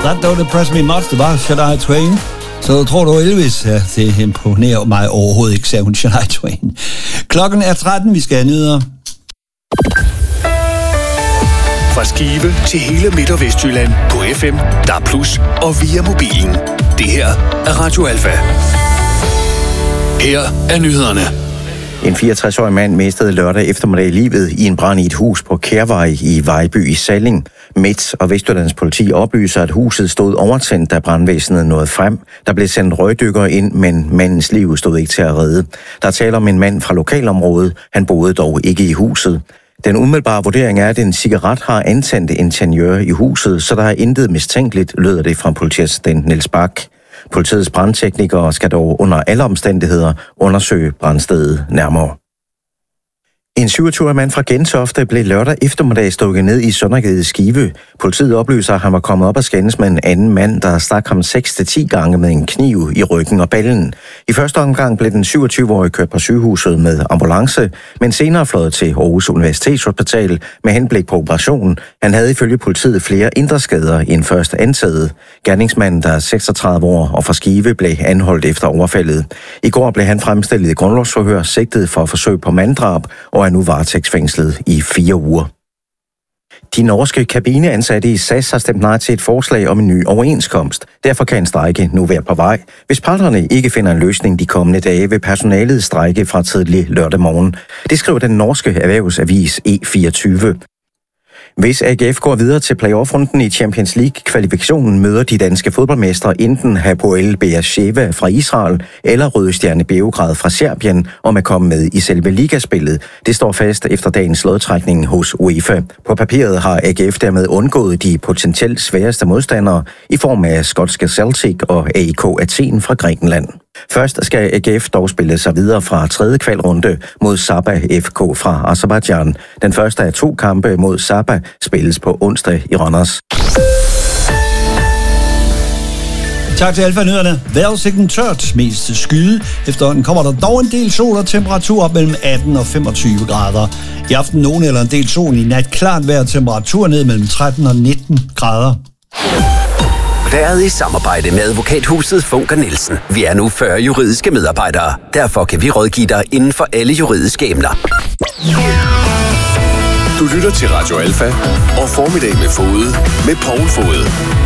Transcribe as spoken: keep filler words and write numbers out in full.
That Don't Impress Me Much, det var Shania Twain. Så tror du Elvis? Ja, det imponerer mig overhovedet ikke, sagde hun Shania Twain. Klokken er tretten, vi skal have nyheder. Fra Skive til hele Midt- og Vestjylland på F M, D A B plus og via mobilen. Det her er Radio Alfa. Her er nyhederne. En fireogtres-årig mand mistede lørdag eftermiddag livet i en brand i et hus på Kærvej i Vejby i Salling. Midt- og Vestjyllands politi oplyser, at huset stod overtændt, da brandvæsenet nåede frem. Der blev sendt røgdykkere ind, men mandens liv stod ikke til at redde. Der taler om en mand fra lokalområdet. Han boede dog ikke i huset. Den umiddelbare vurdering er, at en cigaret har antændt interiør i huset, så der er intet mistænkeligt, lyder det fra politiassistent Niels Bak. Politiets brandteknikere skal dog under alle omstændigheder undersøge brandstedet nærmere. En syvogtyve-årig mand fra Gentofte blev lørdag eftermiddag stukket ned i Søndergade Skive. Politiet oplyser, at han var kommet op og skændes med en anden mand, der stak ham seks til ti gange med en kniv i ryggen og ballen. I første omgang blev den syvogtyve-årige kørt på sygehuset med ambulance, men senere fløjet til Aarhus Universitetshospital med henblik på operationen. Han havde ifølge politiet flere indre skader end først antaget. Gerningsmanden, der er seksogtredive år og fra Skive, blev anholdt efter overfaldet. I går blev han fremstillet i grundlovsforhør, sigtet for forsøg på manddrab, og er nu varetægtsfængslet i fire uger. De norske kabineansatte i S A S har stemt nej til et forslag om en ny overenskomst. Derfor kan en strejke nu være på vej. Hvis parterne ikke finder en løsning de kommende dage, vil personalet strejke fra tidlig lørdag morgen. Det skriver den norske erhvervsavis E fireogtyve. Hvis A G F går videre til playoff-runden i Champions League-kvalifikationen, møder de danske fodboldmestre enten Hapoel Beersheva fra Israel eller Røde Stjerne Beograd fra Serbien om at komme med i selve ligaspillet. Det står fast efter dagens lodtrækning hos UEFA. På papiret har A G F dermed undgået de potentielt sværeste modstandere i form af skotske Celtic og A I K Athen fra Grækenland. Først skal A G F dog spille sig videre fra tredje kvalrunde mod Sabah F K fra Aserbajdsjan. Den første af to kampe mod Sabah spilles på onsdag i Randers. Tak til Alfa-nyhederne. Vejrudsigten tørt, mest skyde. Efterhånden kommer der dog en del sol og temperatur op mellem atten og femogtyve grader. I aften nogen eller en del sol, i nat klart vejr, temperatur ned mellem tretten og nitten grader. Været i samarbejde med advokathuset Funker Nielsen. Vi er nu fyrre juridiske medarbejdere. Derfor kan vi rådgive dig inden for alle juridiske emner. Du lytter til Radio Alfa og Formiddag med Fode med Poul Fode.